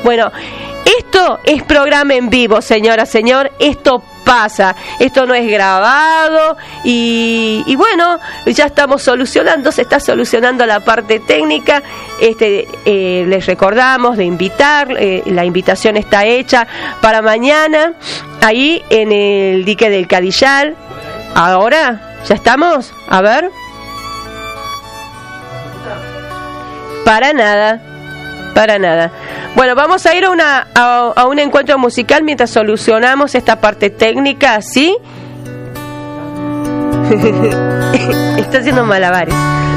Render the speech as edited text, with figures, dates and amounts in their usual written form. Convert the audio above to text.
Bueno, esto es programa en vivo, señora, señor. Esto pasa, esto no es grabado y bueno, ya estamos solucionando, se está solucionando la parte técnica. Les recordamos de invitar, la invitación está hecha para mañana, ahí en el dique del Cadillal. Ahora, ¿ya estamos? A ver. Para nada. Bueno, vamos a ir a un encuentro musical mientras solucionamos esta parte técnica, ¿sí? Está haciendo malabares.